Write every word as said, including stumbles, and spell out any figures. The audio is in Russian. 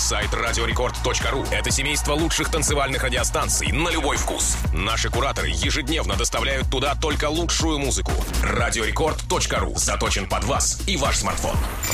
Сайт радиорекорд точка ру – это семейство лучших танцевальных радиостанций на любой вкус. Наши кураторы ежедневно доставляют туда только лучшую музыку. радиорекорд точка ру заточен под вас и ваш смартфон.